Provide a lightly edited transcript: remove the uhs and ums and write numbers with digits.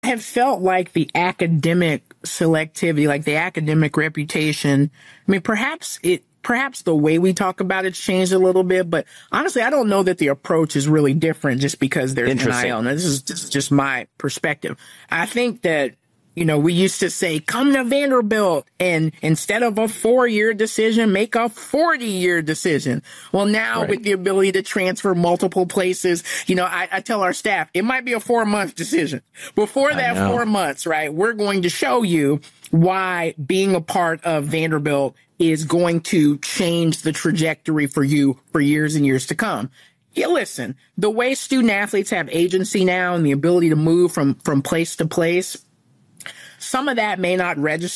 have felt like the academic selectivity, like the academic reputation, I mean, perhaps the way we talk about it's changed a little bit, but honestly, I don't know that the approach is really different just because there's NIL. Now, this is just my perspective. I think that, you know, we used to say, come to Vanderbilt, and instead of a 4-year decision, make a 40-year decision. Well, now with the ability to transfer multiple places, you know, I tell our staff, it might be a 4-month decision. Before that 4 months, right, we're going to show you why being a part of Vanderbilt is going to change the trajectory for you for years and years to come. Yeah, listen, the way student athletes have agency now and the ability to move from place to place, some of that may not register